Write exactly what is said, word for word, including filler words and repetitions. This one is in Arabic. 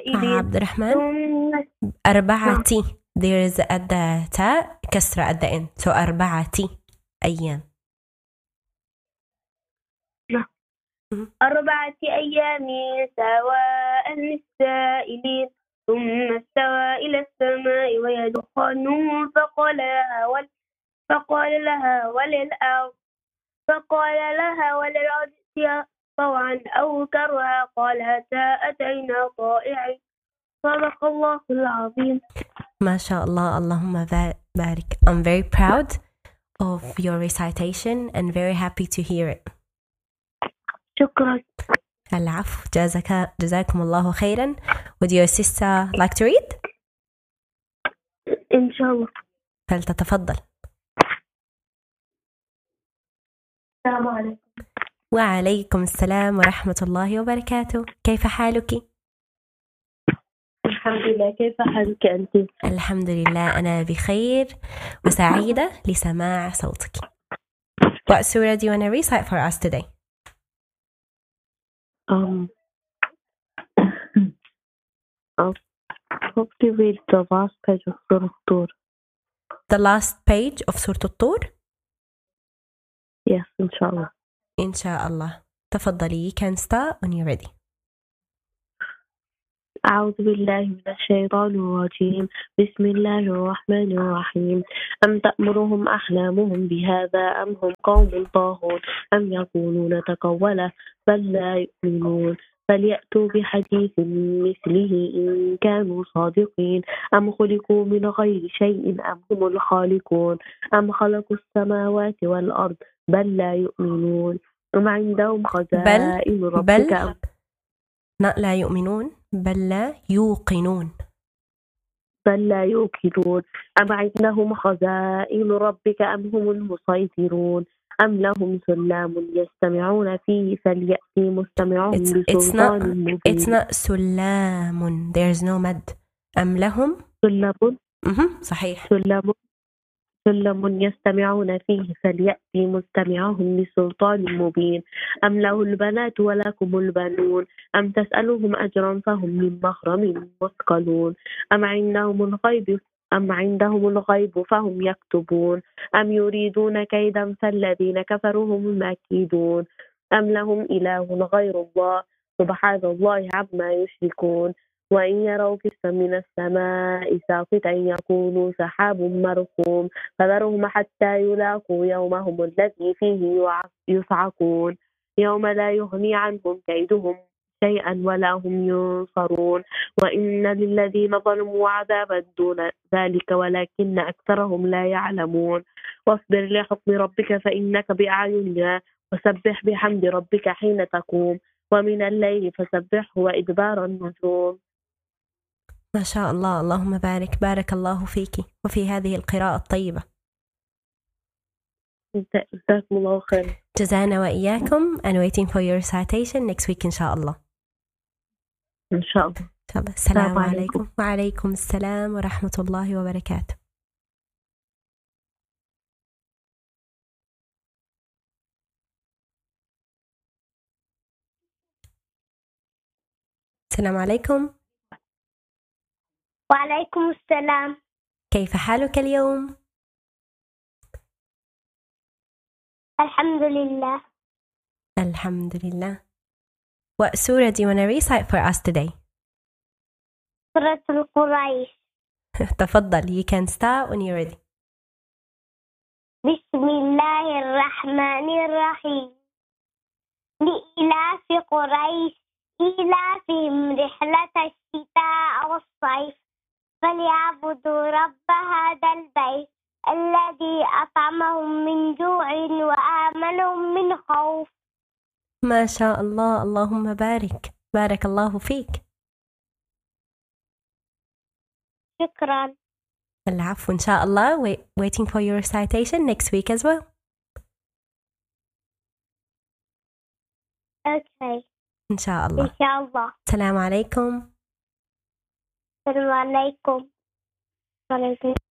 آه عبد الرحمن. ثم أربعتي. There is at the ta كسرة at the end. So أربعتي أيام. أربعة أيام سواء للسائلين ثم استوى إلى السماء وهي دخان فقال لها ول فقال لها وللأرض فقال لها وللأرض ائتيا طوعا أو كرها قالتا أتينا طائعين. صدق الله العظيم. ما شاء الله. اللهم بارك. I'm very proud of your recitation and very happy to hear it. شكرا. العفو. جزاك جزاكم الله خيرا. Would your sister like to read? إن شاء الله. فلتتفضل. السلام عليكم. وعليكم السلام ورحمة الله وبركاته. كيف حالك؟ الحمد لله. كيف حالك أنت؟ الحمد لله أنا بخير وسعيدة لسماع صوتك. What surah do you want to recite for us today? Um, I'll probably read the last page of Surah At-Tur. The last page of Surah At-Tur? Yes, inshallah. Inshallah. تفضلي. You can start when you're ready. أعوذ بالله من الشيطان الرجيم. بسم الله الرحمن الرحيم. أم تأمرهم أحلامهم بهذا أم هم قوم طاغون أم يقولون تقوله بل لا يؤمنون فليأتوا بحديث مثله إن كانوا صادقين. أم خلقوا من غير شيء أم هم الخالقون أم خلقوا السماوات والأرض بل لا يؤمنون أم عندهم خزائن ربك أم لا يؤمنون بل لا يوقنون بل لا يوقنون أم عندهم خزائن ربك أم هم المسيطرون أم لهم سلام يستمعون فيه فليأتي مستمعهم بسلطان مبين. It's not سلام. There's no mad. أم لهم سلم. صحيح. سلم سلم يستمعون فيه فليأتي مستمعهم بسلطان مبين. أم له البنات ولكم البنون أم تسألهم أجرا فهم من مغرم مثقلون أم عندهم الغيب أم عندهم الغيب فهم يكتبون أم يريدون كيدا فالذين كفروا هم المكيدون أم لهم إله غير الله سبحان الله عما يشركون وإن يروا كسفا من السماء ساقطا يقولوا سحاب مركوم فذرهم حتى يلاقوا يومهم الذي فيه يصعقون يوم لا يغني عنهم كيدهم شيئا ولا هم ينصرون وإن للذين ظلموا عذابا دون ذلك ولكن أكثرهم لا يعلمون واصبر لحكم ربك فإنك بأعيننا وسبح بحمد ربك حين تقوم ومن الليل فسبحه وإدبار النجوم. ما شاء الله. اللهم بارك. بارك الله فيك وفي هذه القراءة الطيبة. جزاكم الله خير. جزانا وإياكم. and waiting for your recitation next week إن شاء الله. إن شاء الله. إن شاء الله. السلام عليكم. وعليكم السلام ورحمة الله وبركاته. السلام عليكم. وعليكم السلام. كيف حالك اليوم؟ الحمد لله. الحمد لله. What surah do you want to recite for us today? سورة القريش. تفضل. You can start when you're ready. بسم الله الرحمن الرحيم. لإلاف قريش إيلافهم رحلة الشتاء والصيف فليعبدوا رب هذا البيت الذي أطعمهم من جوع وآمنهم من خوف. ما شاء الله. اللهم بارك. بارك الله فيك. شكرا. العفو. إن شاء الله. Wait, waiting for your recitation next week as well. Okay. إن شاء الله. إن شاء الله. السلام عليكم. السلام عليكم. وعليكم